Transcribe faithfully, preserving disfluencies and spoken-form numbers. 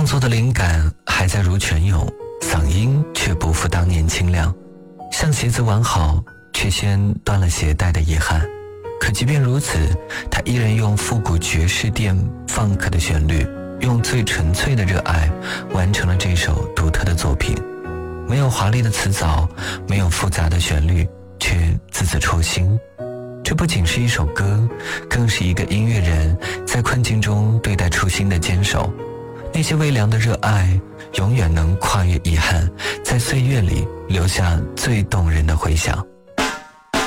创作的灵感还在如泉涌，嗓音却不复当年清亮，像鞋子完好却先断了鞋带的遗憾。可即便如此，他依然用复古爵士电放克的旋律，用最纯粹的热爱完成了这首独特的作品。没有华丽的词藻，没有复杂的旋律，却字字戳心。这不仅是一首歌，更是一个音乐人在困境中对待初心的坚守。那些微凉的热爱永远能跨越遗憾，在岁月里留下最动人的回响。